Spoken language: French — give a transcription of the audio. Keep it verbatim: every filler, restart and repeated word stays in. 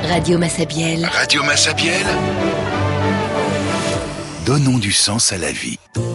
Radio Massabielle. Radio Massabielle. Donnons du sens à la vie.